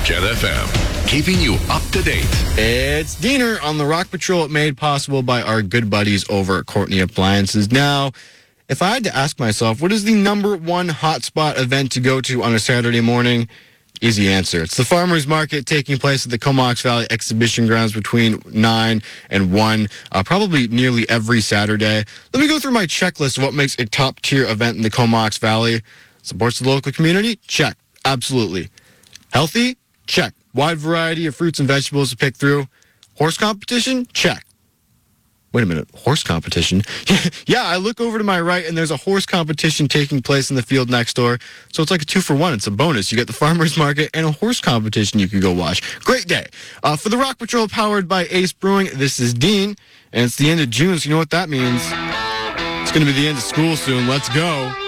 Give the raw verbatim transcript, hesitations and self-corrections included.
Jet F M, keeping you up to date. It's Diener on the Rock Patrol, made possible by our good buddies over at Courtney Appliances. Now, if I had to ask myself, what is the number one hotspot event to go to on a Saturday morning? Easy answer. It's the Farmers Market taking place at the Comox Valley Exhibition Grounds between nine and one, uh, probably nearly every Saturday. Let me go through my checklist of what makes a top-tier event in the Comox Valley. Supports the local community? Check. Absolutely. Healthy? Check. Wide variety of fruits and vegetables to pick through. Horse competition? Check. Wait a minute. Horse competition? Yeah, I look over to my right, and there's a horse competition taking place in the field next door. So it's like a two for one. It's a bonus. You get the farmer's market and a horse competition you can go watch. Great day. Uh, for the Rock Patrol, powered by Ace Brewing, this is Dean, and it's the end of June, so you know what that means. It's going to be the end of school soon. Let's go.